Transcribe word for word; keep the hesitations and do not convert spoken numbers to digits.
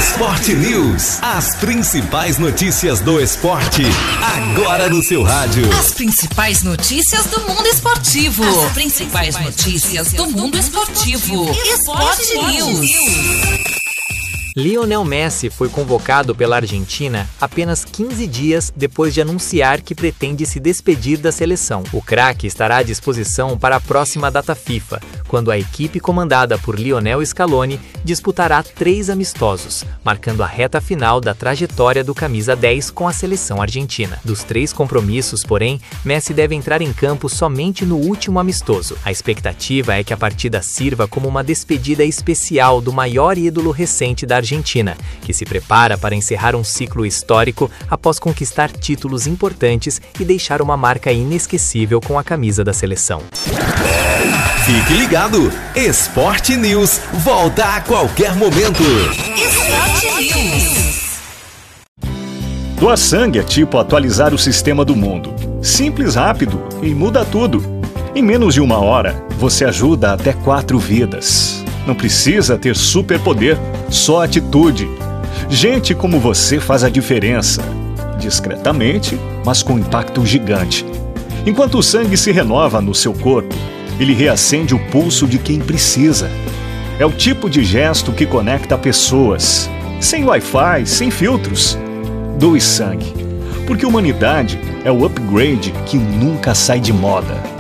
Esporte News. As principais notícias do esporte, agora no seu rádio. As principais notícias do mundo esportivo. As principais notícias do mundo esportivo. Esporte News. Lionel Messi foi convocado pela Argentina apenas quinze dias depois de anunciar que pretende se despedir da seleção. O craque estará à disposição para a próxima data FIFA, quando a equipe comandada por Lionel Scaloni disputará três amistosos, marcando a reta final da trajetória do camisa dez com a seleção argentina. Dos três compromissos, porém, Messi deve entrar em campo somente no último amistoso. A expectativa é que a partida sirva como uma despedida especial do maior ídolo recente da Argentina. Argentina, que se prepara para encerrar um ciclo histórico após conquistar títulos importantes e deixar uma marca inesquecível com a camisa da seleção. Fique ligado, Esporte News volta a qualquer momento. Esporte News. Doar sangue é tipo atualizar o sistema do mundo. Simples, rápido e muda tudo. Em menos de uma hora, você ajuda até quatro vidas. Não precisa ter superpoder, só atitude. Gente como você faz a diferença. Discretamente, mas com impacto gigante. Enquanto o sangue se renova no seu corpo, ele reacende o pulso de quem precisa. É o tipo de gesto que conecta pessoas. Sem Wi-Fi, sem filtros. Doe sangue. Porque humanidade é o upgrade que nunca sai de moda.